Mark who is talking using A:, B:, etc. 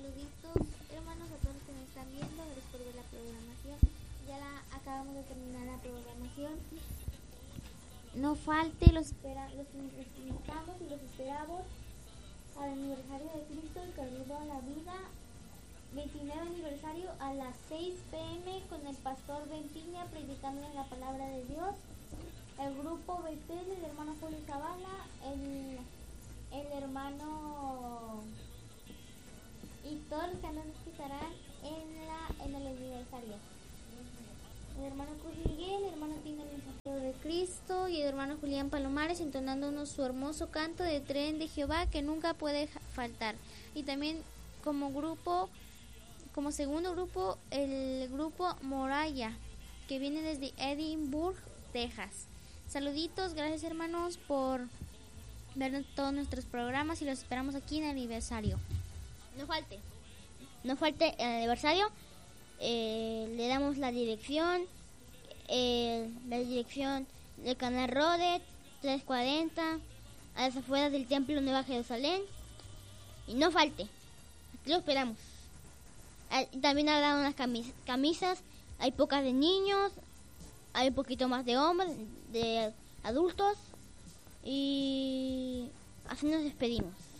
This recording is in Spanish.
A: Saluditos, hermanos, a todos los que me están viendo. Gracias por ver la programación. Acabamos de terminar la programación. No falte, los invitamos y los esperamos al aniversario de Cristo, el que nos dio la vida. 29 aniversario a las 6 p.m. con el pastor Ben Piña predicando la palabra de Dios. El grupo Betel, el hermano Julio Zavala, el hermano y todos los cantantes que estarán en el aniversario. El hermano Cruz Miguel, el hermano Tino el Mensajero de Cristo y el hermano Julián Palomares entonándonos su hermoso canto de Tren de Jehová que nunca puede faltar. Y también como segundo grupo, el grupo Moraya, que viene desde Edinburgh, Texas. Saluditos, gracias hermanos por ver todos nuestros programas y los esperamos aquí en el aniversario.
B: No falte el aniversario. Le damos la dirección del canal Rode 340 a las afueras del Templo Nueva Jerusalén. Y no falte, aquí lo esperamos. También habrá unas camisas, hay pocas de niños, hay un poquito más de hombres, de adultos, y así nos despedimos.